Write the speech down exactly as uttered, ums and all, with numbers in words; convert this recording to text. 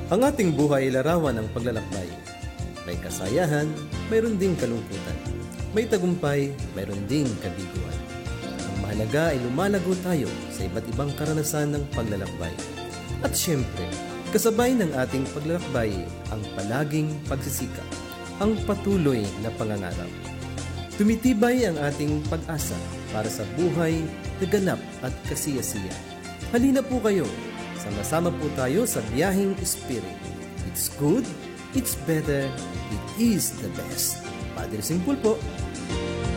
Ang ating buhay ay larawan ng paglalakbay. May kasayahan, mayroon ding kalungkutan. May tagumpay, mayroon ding kabiguan. Ang mahalaga ay lumalago tayo sa iba't ibang karanasan ng paglalakbay. At syempre, kasabay ng ating paglalakbay ang palaging pagsisikap, ang patuloy na pangangarap. Tumitibay ang ating pag-asa para sa buhay na ganap at kasiyasiya. Halina po kayo, sama-sama po tayo sa biyaheng Spirit. It's good, it's better, it is the best. Padre Simpul po.